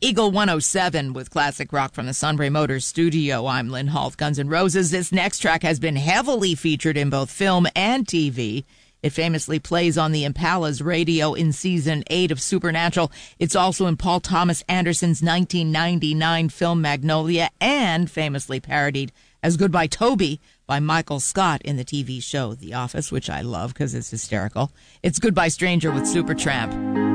Eagle 107 with classic rock from the Sunbury Motors studio. I'm Lynn Hall, Guns N' Roses. This next track has been heavily featured in both film and TV. It famously plays on the Impala's radio in season 8 of Supernatural. It's also in Paul Thomas Anderson's 1999 film Magnolia, and famously parodied as Goodbye Toby by Michael Scott in the TV show The Office, which I love because it's hysterical. It's Goodbye Stranger with Supertramp.